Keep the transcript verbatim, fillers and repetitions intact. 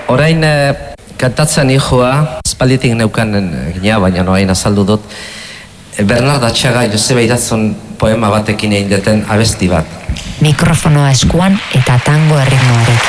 Orain kantatzen ijoa, espalditik neukan gina, baina orain azaldu dut, Bernard Atxaga Joseba Iratzon poema batekin egin deten abesti bat. Mikrofonoa eskuan eta tango erritmoarekin.